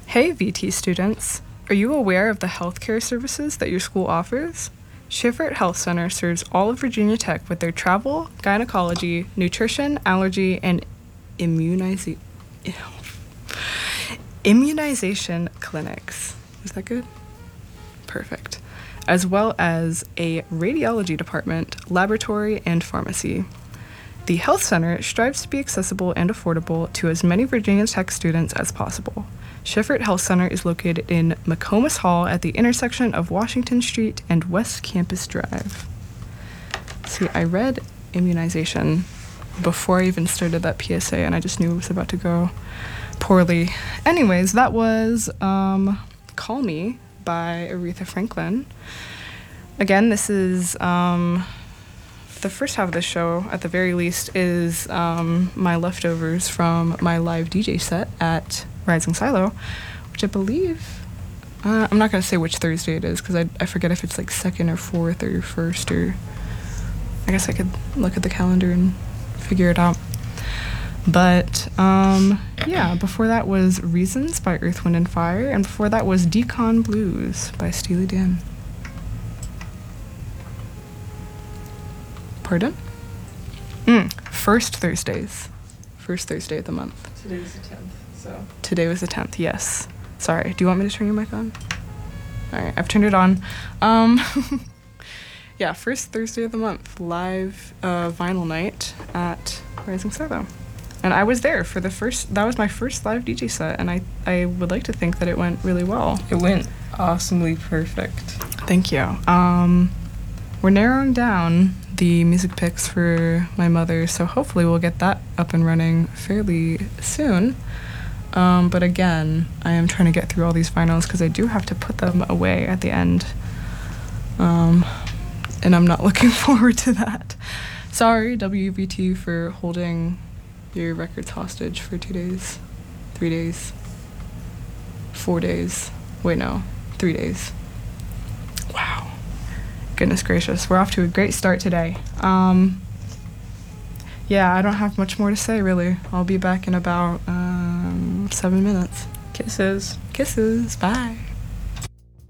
Hey VT students, are you aware of the healthcare services that your school offers? Schifferett Health Center serves all of Virginia Tech with their travel, gynecology, nutrition, allergy, and immunization clinics. Is that good? Perfect. As well as a radiology department, laboratory, and pharmacy. The Health Center strives to be accessible and affordable to as many Virginia Tech students as possible. Schifferett Health Center is located in McComas Hall at the intersection of Washington Street and West Campus Drive. See, I read immunization before I even started that PSA, and I just knew it was about to go poorly. Anyways, that was Call Me by Aretha Franklin. Again, this is the first half of the show, at the very least, is my leftovers from my live DJ set at Rising Silo, which I believe, I'm not going to say which Thursday it is, because I forget if it's like 2nd or 4th or 1st, or I guess I could look at the calendar and figure it out. But, yeah, before that was Reasons by Earth, Wind & Fire, and before that was Decon Blues by Steely Dan. Pardon? First Thursdays. First Thursday of the month. Today was the 10th, so. Today was the 10th, yes. Sorry, do you want me to turn your mic on? Alright, I've turned it on. Yeah, first Thursday of the month, live vinyl night at Rising Silo. And I was there for that was my first live DJ set, and I would like to think that it went really well. It went awesomely perfect. Thank you. We're narrowing down the music picks for my mother, so hopefully we'll get that up and running fairly soon. But again, I am trying to get through all these vinyls because I do have to put them away at the end. And I'm not looking forward to that. Sorry, WVT, for holding your records hostage for 2 days, 3 days, 4 days. Wait, no, 3 days. Wow. Goodness gracious, we're off to a great start today. Yeah, I don't have much more to say, really. I'll be back in about 7 minutes. Kisses. Kisses, bye.